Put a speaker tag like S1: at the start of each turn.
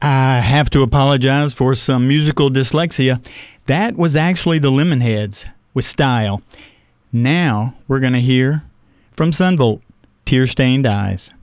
S1: I have to apologize for some musical dyslexia. That was actually the Lemonheads with Style. Now we're going to hear from Sunvolt, Tear Stained Eyes.